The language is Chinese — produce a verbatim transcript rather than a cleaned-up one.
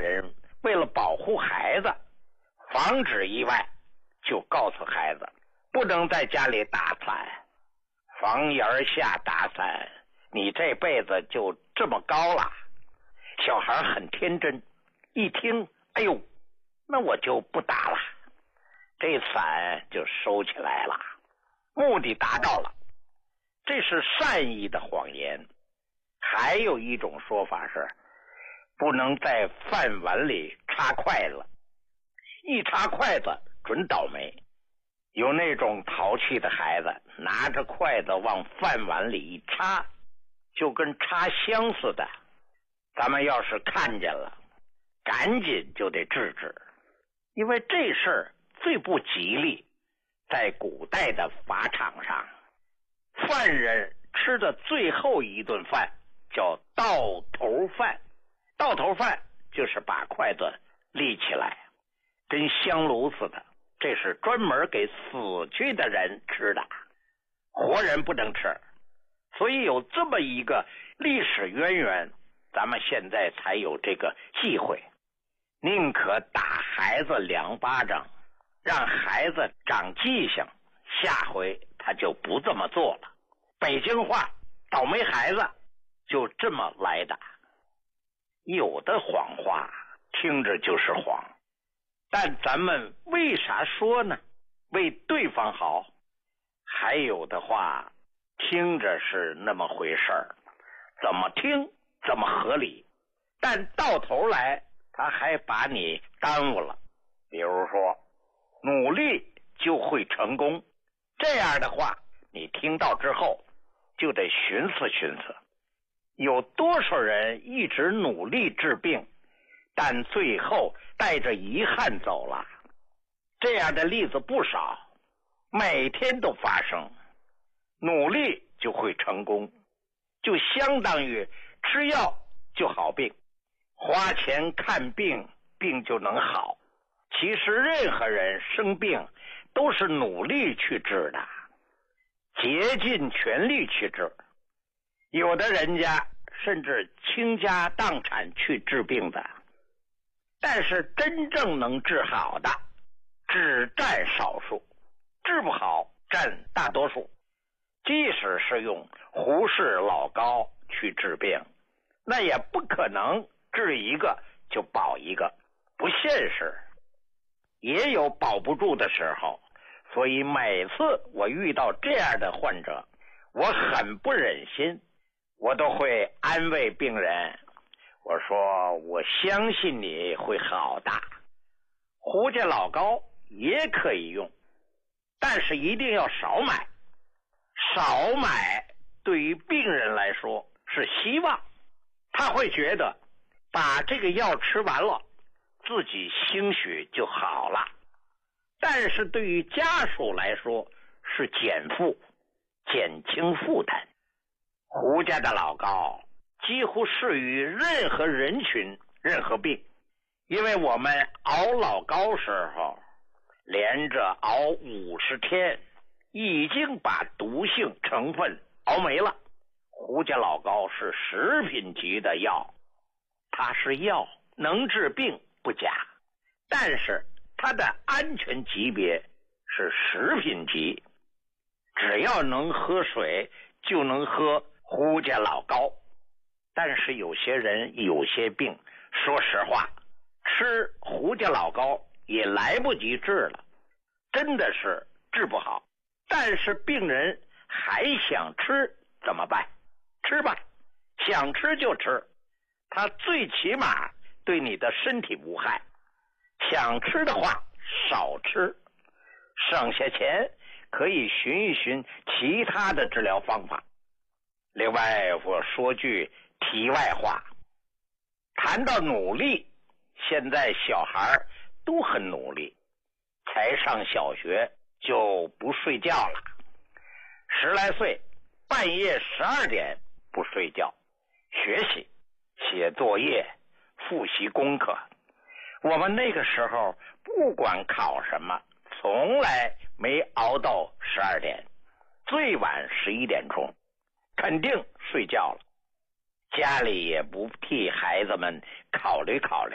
人为了保护孩子，防止意外，就告诉孩子不能在家里打伞，房檐下打伞，你这辈子就这么高了。小孩很天真，一听，哎呦，那我就不打了，这伞就收起来了，目的达到了。这是善意的谎言。还有一种说法是，不能在饭碗里插筷子，一插筷子准倒霉。有那种淘气的孩子，拿着筷子往饭碗里一插，就跟插香似的。咱们要是看见了，赶紧就得制止，因为这事儿最不吉利。在古代的法场上，犯人吃的最后一顿饭叫到头饭。到头饭就是把筷子立起来，跟香炉似的，这是专门给死去的人吃的，活人不能吃。所以有这么一个历史渊源，咱们现在才有这个忌讳，宁可打孩子两巴掌，让孩子长记性，下回他就不这么做了。北京话倒霉孩子就这么来的。有的谎话听着就是谎，但咱们为啥说呢？为对方好。还有的话听着是那么回事儿，怎么听怎么合理，但到头来他还把你耽误了。比如说，努力就会成功，这样的话你听到之后就得寻思寻思。有多少人一直努力治病，但最后带着遗憾走了？这样的例子不少，每天都发生。努力就会成功，就相当于吃药就好病，花钱看病，病就能好。其实任何人生病都是努力去治的，竭尽全力去治。有的人家甚至倾家荡产去治病的，但是真正能治好的只占少数，治不好占大多数。即使是用胡适老高去治病，那也不可能治一个就保一个，不现实。也有保不住的时候，所以每次我遇到这样的患者，我很不忍心，我都会安慰病人，我说我相信你会好的。胡家老高也可以用，但是一定要少买。少买对于病人来说是希望，他会觉得把这个药吃完了，自己兴许就好了。但是对于家属来说是减负，减轻负担。胡家的老高几乎适于任何人群任何病，因为我们熬老高时候连着熬五十天，已经把毒性成分熬没了。胡家老高是食品级的药，它是药，能治病不假，但是它的安全级别是食品级，只要能喝水就能喝胡家老高。但是有些人有些病，说实话，吃胡家老高也来不及治了，真的是治不好。但是病人还想吃怎么办？吃吧，想吃就吃，它最起码对你的身体无害。想吃的话少吃，省下钱可以寻一寻其他的治疗方法。另外我说句题外话，谈到努力，现在小孩都很努力，才上小学就不睡觉了，十来岁半夜十二点不睡觉，学习写作业复习功课。我们那个时候不管考什么，从来没熬到十二点，最晚十一点钟肯定睡觉了，家里也不替孩子们考虑考虑。